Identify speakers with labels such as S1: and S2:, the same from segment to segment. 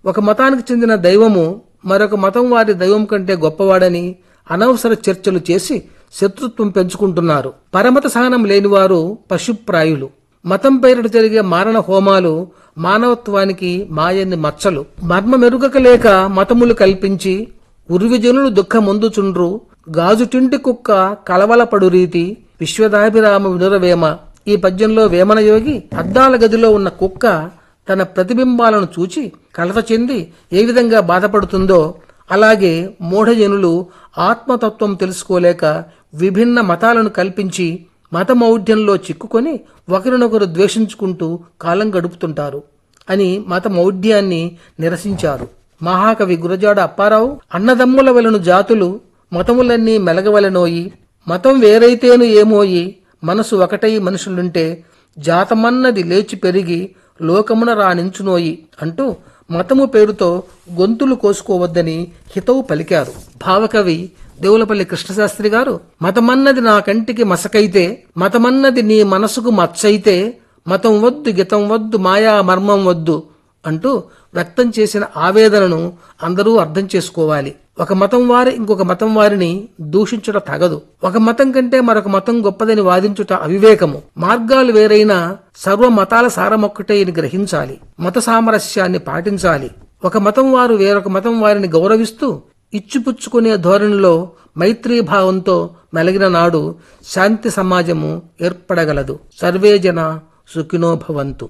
S1: ఒక మతానికి చెందిన దైవము మరొక మతం వారి దైవం కంటే గొప్పవాడని అనవసర చర్చలు చేసి శత్రుత్వం పెంచుకుంటున్నారు. పరమత సహనం లేనివారు పశుప్రాయులు. మతం పేరిట జరిగే మారణ హోమాలు మానవత్వానికి మాయని మచ్చలు. మర్మమెరుగక లేక మతములు కల్పించి ఉర్విజనులు దుఃఖమొందుచుండ్రు. గాజుటింటి కుక్క కలవలపడు రీతి విశ్వదాభిరామ వినురవేమ. ఈ పద్యంలో వేమనయోగి అద్దాల గదిలో ఉన్న కుక్క తన ప్రతిబింబాలను చూచి కలత చెంది ఏ విధంగా బాధపడుతుందో అలాగే మూఢజనులు ఆత్మతత్వం తెలుసుకోలేక విభిన్న మతాలను కల్పించి మతమౌఢ్యంలో చిక్కుకొని ఒకరినొకరు ద్వేషించుకుంటూ కాలం గడుపుతుంటారు అని మతమౌఢ్యాన్ని నిరసించారు. మహాకవి గురజాడ అప్పారావు అన్నదమ్ముల వలను జాతులు మతములన్నీ మెలగవలెనోయి, మతం వేరైతేను ఏమోయి, మనసు ఒకటై మనుషులుంటే జాతమన్నది లేచి పెరిగి లోకమున రాణించునోయి అంటూ మతము పేరుతో గొంతులు కోసుకోవద్దని హితవు పలికారు. భావకవి దేవులపల్లి కృష్ణశాస్త్రి గారు మతమన్నది నా కంటికి మసకైతే, మతమన్నది నీ మనసుకు మచ్చైతే, మతం వద్దు గితం వద్దు మాయా మర్మం వద్దు అంటూ వ్యక్తం చేసిన ఆవేదనను అందరూ అర్థం చేసుకోవాలి. ఒక మతం వారి ఇంకొక మతం వారిని దూషించుట తగదు. ఒక మతం కంటే మరొక మతం గొప్పదని వాదించుట అవివేకము. మార్గాలు వేరైనా సర్వ మతాల సారమొక్కటే అని గ్రహించాలి. మత సామరస్యాన్ని పాటించాలి. ఒక మతం వారు వేరొక మతం వారిని గౌరవిస్తూ ఇచ్చిపుచ్చుకునే ధోరణిలో మైత్రీభావంతో మెలిగిన నాడు శాంతి సమాజము ఏర్పడగలదు. సర్వే జన సుఖినో భవంతు.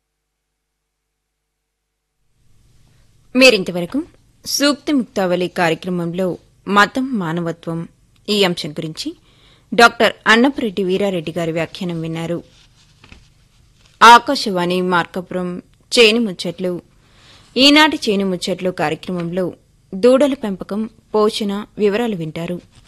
S2: మీరింతవరకు సూక్తి ముక్తావళి కార్యక్రమంలో మతం మానవత్వం ఈ అంశం గురించి డాక్టర్ అన్నపురెడ్డి వీరారెడ్డి గారి వ్యాఖ్యానం విన్నారు. ఆకాశవాణి మార్కాపురం చేను ముచ్చట్లు. ఈనాటి చేను ముచ్చట్లు కార్యక్రమంలో దూడల పెంపకం, పోషణ వివరాలు వింటారు.